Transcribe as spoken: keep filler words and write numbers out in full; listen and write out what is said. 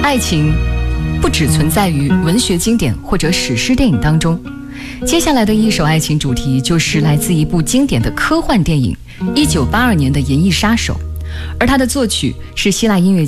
爱情不只存在于文学经典或者史诗电影当中。接下来的一首爱情主题就是来自一部经典的科幻电影一九八二年的《银翼杀手》，而它的作曲是希腊音乐